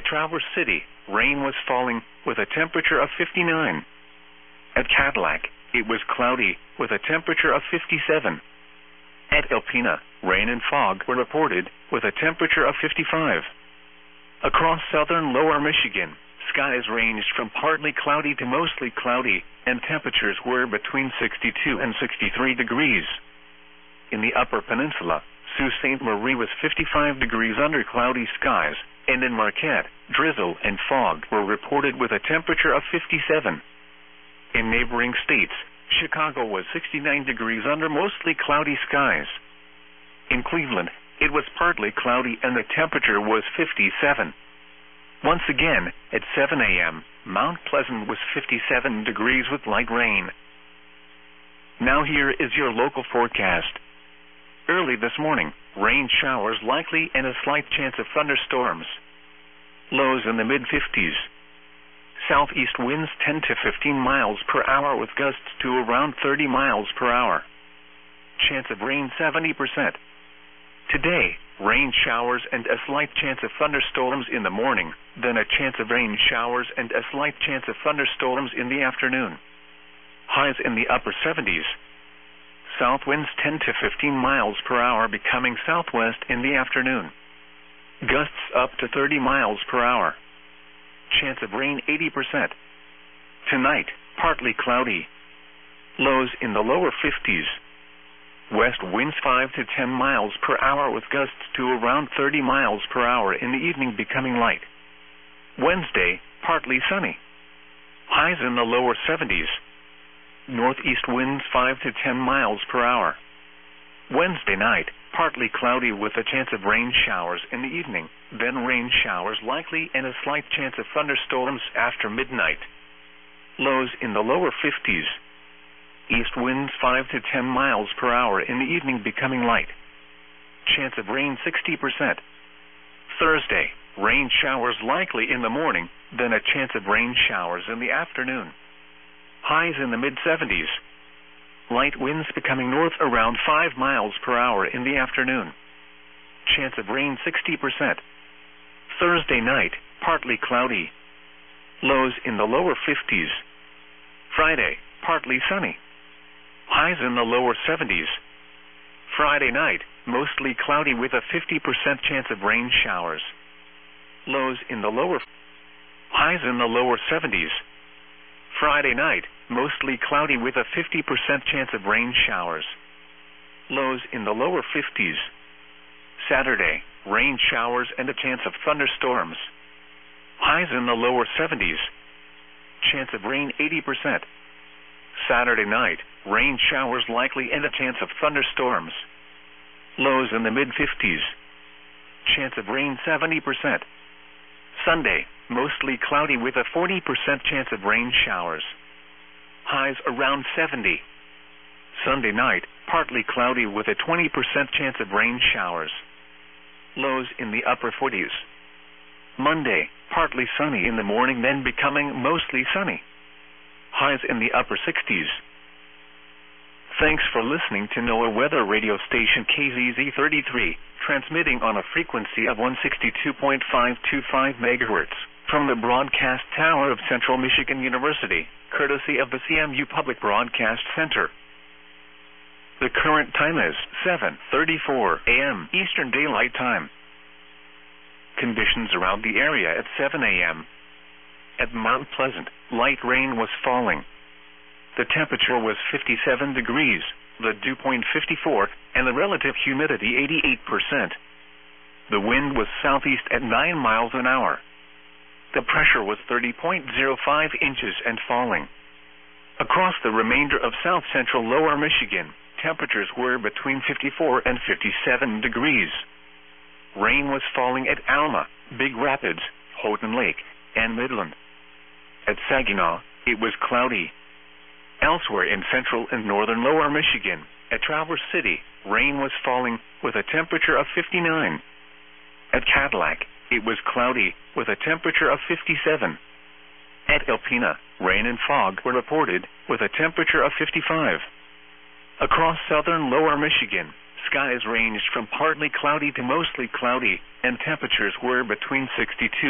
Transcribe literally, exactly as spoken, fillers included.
At Traverse City, rain was falling with a temperature of fifty-nine. At Cadillac, it was cloudy with a temperature of fifty-seven. At El Pena, rain and fog were reported with a temperature of fifty-five. Across southern lower Michigan, skies ranged from partly cloudy to mostly cloudy, and temperatures were between sixty-two and sixty-three degrees. In the upper peninsula, Sault Ste. Marie was fifty-five degrees under cloudy skies, and in Marquette, drizzle and fog were reported with a temperature of fifty-seven. In neighboring states, Chicago was sixty-nine degrees under mostly cloudy skies. In Cleveland, it was partly cloudy and the temperature was fifty-seven. Once again, at seven a m, Mount Pleasant was fifty-seven degrees with light rain. Now here is your local forecast. Early this morning, rain showers likely and a slight chance of thunderstorms. Lows in the mid fifties. Southeast winds ten to fifteen miles per hour with gusts to around thirty miles per hour. Chance of rain seventy percent. Today, rain showers and a slight chance of thunderstorms in the morning, then a chance of rain showers and a slight chance of thunderstorms in the afternoon. Highs in the upper seventies. South winds ten to fifteen miles per hour becoming southwest in the afternoon. Gusts up to thirty miles per hour. Chance of rain eighty percent. Tonight, partly cloudy. Lows in the lower fifties. West winds five to ten miles per hour with gusts to around thirty miles per hour in the evening becoming light. Wednesday, partly sunny. Highs in the lower seventies. Northeast winds five to ten miles per hour. Wednesday night, partly cloudy with a chance of rain showers in the evening, then rain showers likely and a slight chance of thunderstorms after midnight. Lows in the lower fifties. East winds five to ten miles per hour in the evening becoming light. Chance of rain sixty percent. Thursday, rain showers likely in the morning, then a chance of rain showers in the afternoon. Highs in the mid seventies. Light winds becoming north around five miles per hour in the afternoon. Chance of rain sixty percent. Thursday night, partly cloudy. Lows in the lower fifties. Friday, partly sunny. Highs in the lower seventies. Friday night, mostly cloudy with a fifty percent chance of rain showers. Lows in the lower Highs in the lower seventies. Friday night, mostly cloudy with a fifty percent chance of rain showers. Lows in the lower fifties. Saturday, rain showers and a chance of thunderstorms. Highs in the lower seventies. Chance of rain eighty percent. Saturday night, rain showers likely and a chance of thunderstorms. Lows in the mid fifties. Chance of rain seventy percent. Sunday, mostly cloudy with a forty percent chance of rain showers. Highs around seventy. Sunday night, partly cloudy with a twenty percent chance of rain showers. Lows in the upper forties. Monday, partly sunny in the morning then becoming mostly sunny. Highs in the upper sixties. Thanks for listening to NOAA Weather Radio Station K Z Z thirty-three, transmitting on a frequency of one sixty-two point five two five megahertz, from the broadcast tower of Central Michigan University, courtesy of the C M U Public Broadcast Center. The current time is seven thirty-four a m Eastern Daylight Time. Conditions around the area at seven a m At Mount Pleasant, light rain was falling. The temperature was fifty-seven degrees, the dew point fifty-four, and the relative humidity eighty-eight percent. The wind was southeast at nine miles an hour. The pressure was thirty point zero five inches and falling. Across the remainder of south-central lower Michigan, temperatures were between fifty-four and fifty-seven degrees. Rain was falling at Alma, Big Rapids, Houghton Lake, and Midland. At Saginaw, it was cloudy. Elsewhere in central and northern lower Michigan, at Traverse City, rain was falling with a temperature of fifty-nine. At Cadillac, it was cloudy with a temperature of fifty-seven. At El Pena, rain and fog were reported with a temperature of fifty-five. Across southern lower Michigan, skies ranged from partly cloudy to mostly cloudy, and temperatures were between sixty-two